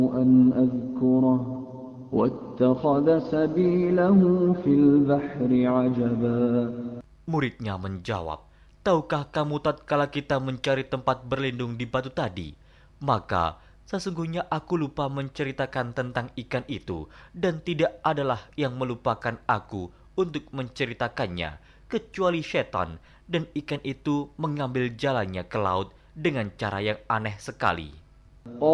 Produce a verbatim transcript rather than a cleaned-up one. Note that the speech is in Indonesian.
أن أذكره واتخذ سبيله في البحر عجبا. Muridnya menjawab, tahukah kamu tatkala kita mencari tempat berlindung di batu tadi, maka sesungguhnya aku lupa menceritakan tentang ikan itu, dan tidak adalah yang melupakan aku untuk menceritakannya, kecuali setan, dan ikan itu mengambil jalannya ke laut dengan cara yang aneh sekali.